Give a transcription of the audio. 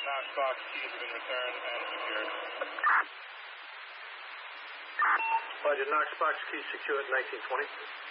Knox box keys have been returned and secured. Roger, Knox box key secured 1920.